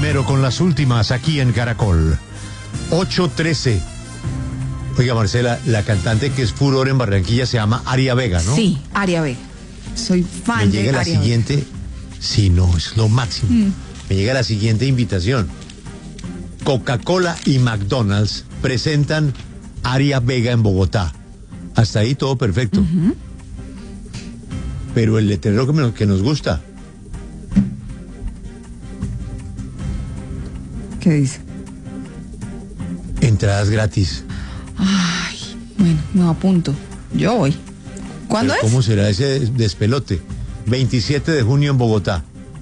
primero con las últimas aquí en Caracol. 8:13. Oiga, Marcela, la cantante que es furor en Barranquilla se llama Aria Vega, ¿no? Sí, Aria Vega. Soy fan Me de llega la Aria siguiente. Vega. Sí, no, es lo máximo. Me llega la siguiente invitación. Coca-Cola y McDonald's presentan Aria Vega en Bogotá. Hasta ahí todo perfecto. Pero el letrero que nos gusta. ¿Qué dice? Entradas gratis. Ay, bueno, me apunto. Yo voy. ¿Cuándo Pero es? ¿cómo será ese despelote? 27 de junio en Bogotá.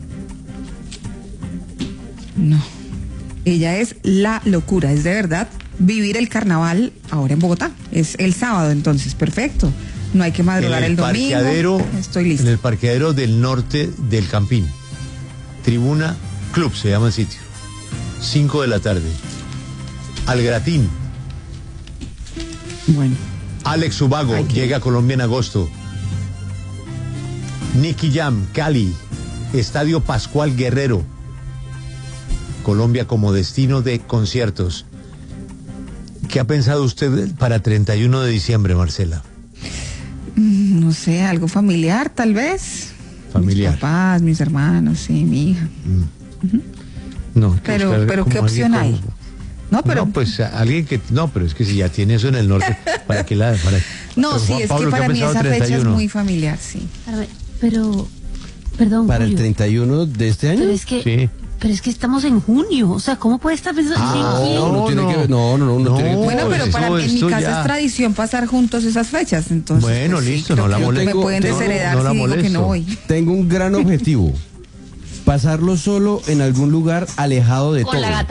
No. Ella es la locura, es de verdad vivir el carnaval ahora en Bogotá. Es el sábado, entonces, perfecto. No hay que madrugar el domingo. Estoy lista. En el parqueadero del norte del Campín. Tribuna Club se llama el sitio. 5 de la tarde. Al Gratín. Bueno. Alex Ubago llega a Colombia en agosto. Nicky Jam, Cali. Estadio Pascual Guerrero. Colombia como destino de conciertos. ¿Qué ha pensado usted para 31 de diciembre, Marcela? No sé, algo familiar, tal vez. Familiar. Mis papás, mis hermanos, sí, mi hija. No, Pero ¿qué opción hay? No, pero... No, pues alguien que... No, pero es que si ya tiene eso en el norte, ¿para qué la...? No, sí, Juan es Pablo, que para ¿qué ha mí pensado esa fecha es 31? muy familiar, sí. Pero, perdón, ¿Para Julio, el 31 de este año? pero es que, Sí. pero es que estamos en junio, o sea, ¿cómo puede estar pensando No tiene que ver, no tiene que ver. Bueno, pero eso, en mi esto casa ya- es tradición pasar juntos esas fechas, entonces... Bueno, pues, sí, listo, creo no la que molesto. me pueden Tengo- desheredar no la si digo que molesto. no voy. Tengo un gran objetivo. Pasarlo solo en algún lugar alejado de Con la todo.